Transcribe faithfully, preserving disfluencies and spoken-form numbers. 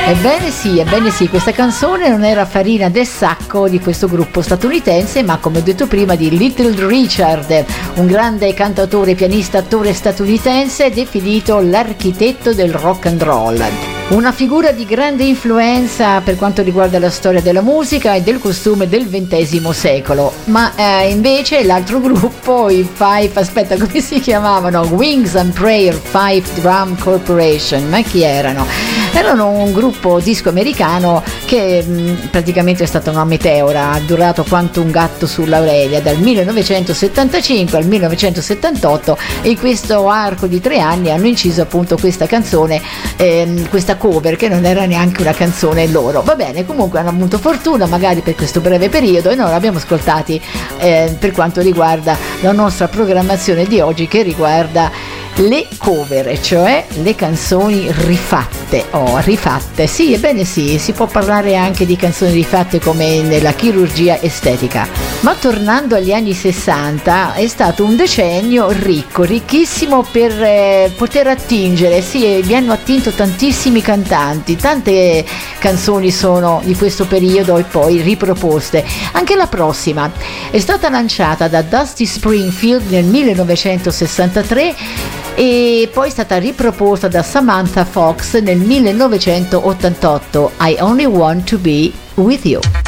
Ebbene sì, ebbene sì, questa canzone non era farina del sacco di questo gruppo statunitense, ma come ho detto prima di Little Richard, un grande cantautore, pianista, attore statunitense definito l'architetto del rock and roll. Una figura di grande influenza per quanto riguarda la storia della musica e del costume del ventesimo secolo, ma eh, invece l'altro gruppo, i Five, aspetta, come si chiamavano? Wings and Prayer Five Drum Corporation, ma chi erano? Erano un gruppo disco americano che mh, praticamente è stata una meteora, ha durato quanto un gatto sull'Aurelia dal millenovecentosettantacinque al millenovecentosettantotto, e in questo arco di tre anni hanno inciso appunto questa canzone, ehm, questa cover che non era neanche una canzone loro. Va bene, comunque hanno avuto fortuna magari per questo breve periodo e noi l'abbiamo ascoltati eh, per quanto riguarda la nostra programmazione di oggi, che riguarda le cover, cioè le canzoni rifatte. Oh, rifatte, sì, ebbene sì, si può parlare anche di canzoni rifatte come nella chirurgia estetica. Ma tornando agli anni sessanta, è stato un decennio ricco, ricchissimo per eh, poter attingere, sì, vi hanno attinto tantissimi cantanti, tante canzoni sono di questo periodo e poi riproposte. Anche la prossima è stata lanciata da Dusty Springfield nel millenovecentosessantatré e poi è stata riproposta da Samantha Fox nel millenovecentottantotto, I Only Want to Be With You.